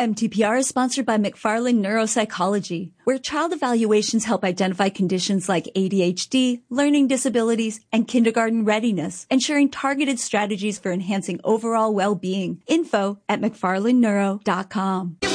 MTPR is sponsored by McFarland Neuropsychology, where child evaluations help identify conditions like ADHD, learning disabilities, and kindergarten readiness, ensuring targeted strategies for enhancing overall well-being. Info at McFarlandNeuro.com.